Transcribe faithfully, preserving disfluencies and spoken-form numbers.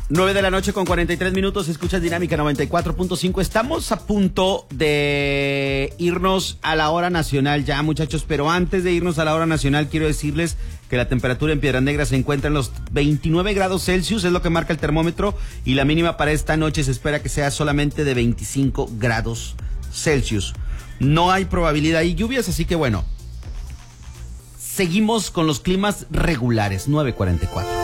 nueve de la noche con cuarenta y tres minutos, escuchas Dinámica noventa y cuatro punto cinco. Estamos a punto de irnos a la hora nacional ya, muchachos, pero antes de irnos a la hora nacional quiero decirles que la temperatura en Piedras Negras se encuentra en los veintinueve grados Celsius, es lo que marca el termómetro, y la mínima para esta noche se espera que sea solamente de veinticinco grados Celsius. No hay probabilidad de lluvias, así que bueno, seguimos con los climas regulares. Nueve cuarenta y cuatro.